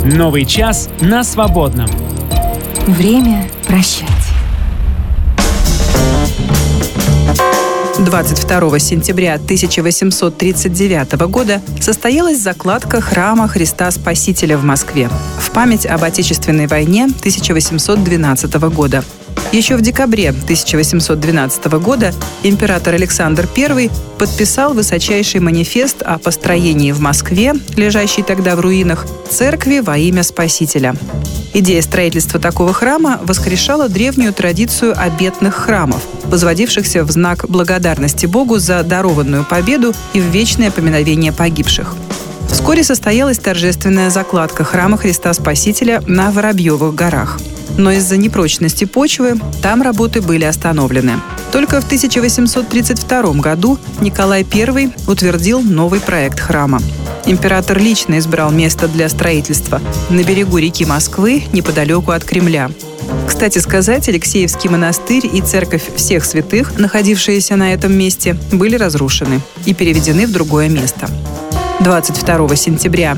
Новый час на свободном. Время прощать. 22 сентября 1839 года состоялась закладка храма Христа Спасителя в Москве в память об Отечественной войне 1812 года. Еще в декабре 1812 года император Александр I подписал высочайший манифест о построении в Москве, лежащей тогда в руинах, церкви во имя Спасителя. Идея строительства такого храма воскрешала древнюю традицию обетных храмов, возводившихся в знак благодарности Богу за дарованную победу и в вечное поминовение погибших. Вскоре состоялась торжественная закладка храма Христа Спасителя на Воробьевых горах. Но из-за непрочности почвы там работы были остановлены. Только в 1832 году Николай I утвердил новый проект храма. Император лично избрал место для строительства на берегу реки Москвы, неподалеку от Кремля. Кстати сказать, Алексеевский монастырь и церковь всех святых, находившиеся на этом месте, были разрушены и переведены в другое место. 22 сентября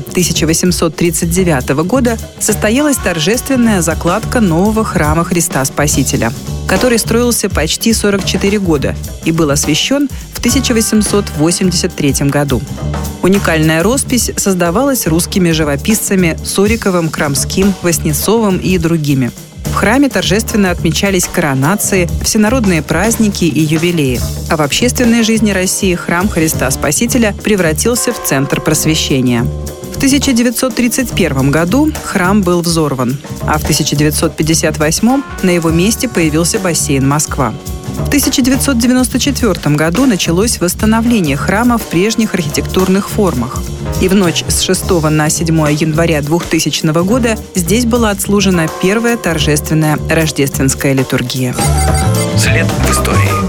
1839 года состоялась торжественная закладка нового храма Христа Спасителя, который строился почти 44 года и был освящен в 1883 году. Уникальная роспись создавалась русскими живописцами Суриковым, Крамским, Васнецовым и другими. В храме торжественно отмечались коронации, всенародные праздники и юбилеи. А в общественной жизни России храм Христа Спасителя превратился в центр просвещения. В 1931 году храм был взорван, а в 1958 на его месте появился бассейн «Москва». В 1994 году началось восстановление храма в прежних архитектурных формах. И в ночь с 6 на 7 января 2000 года здесь была отслужена первая торжественная рождественская литургия. След в истории.